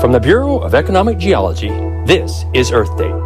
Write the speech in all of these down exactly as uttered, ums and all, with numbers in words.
From the Bureau of Economic Geology, this is Earth Day.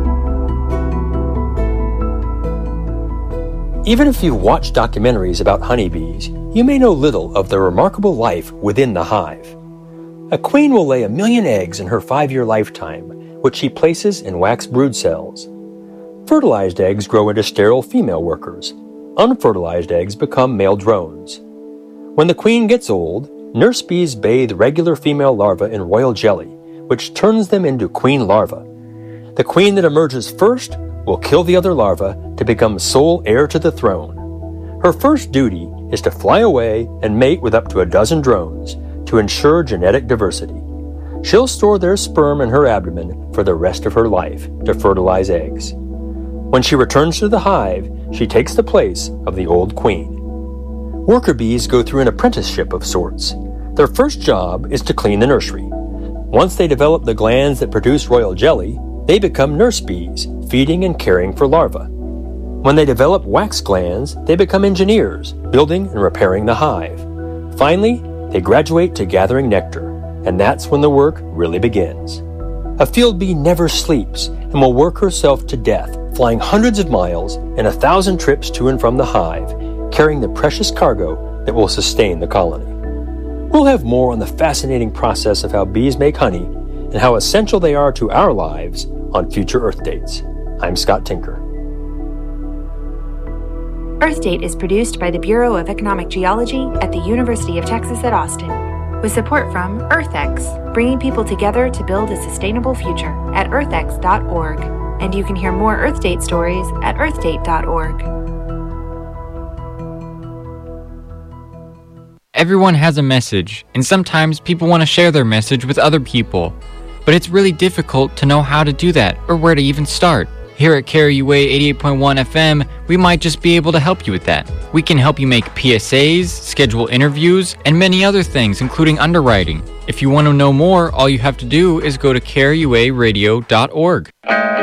Even if you've watched documentaries about honeybees, you may know little of the remarkable life within the hive. A queen will lay a million eggs in her five-year lifetime, which she places in wax brood cells. Fertilized eggs grow into sterile female workers. Unfertilized eggs become male drones. When the queen gets old, nurse bees bathe regular female larvae in royal jelly, which turns them into queen larvae. The queen that emerges first will kill the other larvae to become sole heir to the throne. Her first duty is to fly away and mate with up to a dozen drones to ensure genetic diversity. She'll store their sperm in her abdomen for the rest of her life to fertilize eggs. When she returns to the hive, she takes the place of the old queen. Worker bees go through an apprenticeship of sorts. Their first job is to clean the nursery. Once they develop the glands that produce royal jelly, they become nurse bees, feeding and caring for larvae. When they develop wax glands, they become engineers, building and repairing the hive. Finally, they graduate to gathering nectar, and that's when the work really begins. A field bee never sleeps and will work herself to death, flying hundreds of miles and a thousand trips to and from the hive, carrying the precious cargo that will sustain the colony. We'll have more on the fascinating process of how bees make honey and how essential they are to our lives on future Earth Dates. I'm Scott Tinker. Earth Date is produced by the Bureau of Economic Geology at the University of Texas at Austin, with support from EarthX, bringing people together to build a sustainable future at earth x dot org. And you can hear more Earth Date stories at earth date dot org. Everyone has a message, and sometimes people want to share their message with other people. But it's really difficult to know how to do that or where to even start. Here at K R U A eighty-eight point one F M, we might just be able to help you with that. We can help you make P S As, schedule interviews, and many other things, including underwriting. If you want to know more, all you have to do is go to K R U A radio dot org.